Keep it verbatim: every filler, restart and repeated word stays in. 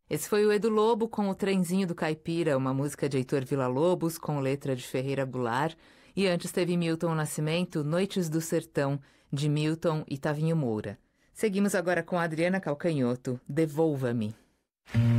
Esse foi o Edu Lobo com o Trenzinho do Caipira, uma música de Heitor Villa-Lobos com letra de Ferreira Goulart. E antes teve Milton Nascimento, Noites do Sertão, de Milton e Tavinho Moura. Seguimos agora com a Adriana Calcanhoto, Devolva-me.